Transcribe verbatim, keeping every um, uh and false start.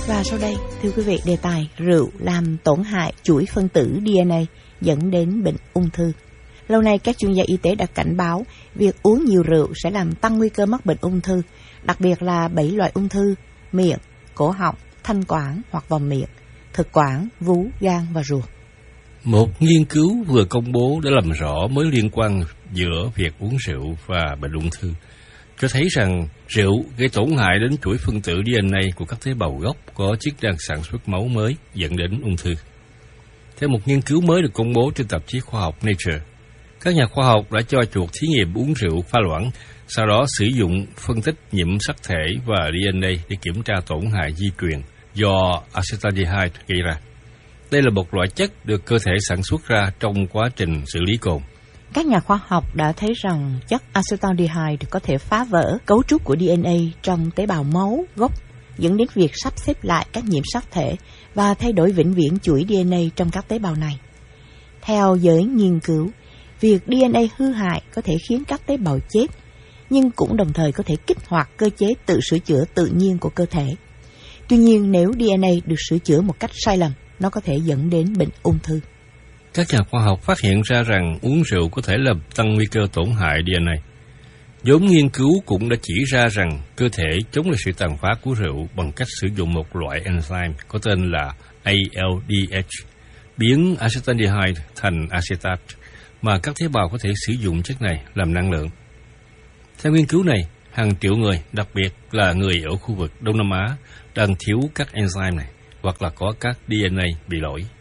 Và sau đây, thưa quý vị, đề tài rượu làm tổn hại chuỗi phân tử đê en a dẫn đến bệnh ung thư. Lâu nay, các chuyên gia y tế đã cảnh báo việc uống nhiều rượu sẽ làm tăng nguy cơ mắc bệnh ung thư, đặc biệt là bảy loại ung thư: miệng, cổ họng, thanh quản hoặc vòm miệng, thực quản, vú, gan và ruột. Một nghiên cứu vừa công bố đã làm rõ mối liên quan giữa việc uống rượu và bệnh ung thư, cho thấy rằng rượu gây tổn hại đến chuỗi phân tử đê en a của các tế bào gốc có chức năng sản xuất máu mới, dẫn đến ung thư. Theo một nghiên cứu mới được công bố trên tạp chí khoa học Nature, các nhà khoa học đã cho chuột thí nghiệm uống rượu pha loãng, sau đó sử dụng phân tích nhiễm sắc thể và đê en a để kiểm tra tổn hại di truyền do acetaldehyde gây ra. Đây là một loại chất được cơ thể sản xuất ra trong quá trình xử lý cồn. Các nhà khoa học đã thấy rằng chất acetaldehyde có thể phá vỡ cấu trúc của đê en a trong tế bào máu gốc, dẫn đến việc sắp xếp lại các nhiễm sắc thể và thay đổi vĩnh viễn chuỗi đê en a trong các tế bào này. Theo giới nghiên cứu, việc đê en a hư hại có thể khiến các tế bào chết, nhưng cũng đồng thời có thể kích hoạt cơ chế tự sửa chữa tự nhiên của cơ thể. Tuy nhiên, nếu đê en a được sửa chữa một cách sai lầm, nó có thể dẫn đến bệnh ung thư. Các nhà khoa học phát hiện ra rằng uống rượu có thể làm tăng nguy cơ tổn hại đê en a. Nhóm nghiên cứu cũng đã chỉ ra rằng cơ thể chống lại sự tàn phá của rượu bằng cách sử dụng một loại enzyme có tên là a lờ đê hát, biến acetaldehyde thành acetate, mà các tế bào có thể sử dụng chất này làm năng lượng. Theo nghiên cứu này, hàng triệu người, đặc biệt là người ở khu vực Đông Nam Á, đang thiếu các enzyme này hoặc là có các đê en a bị lỗi.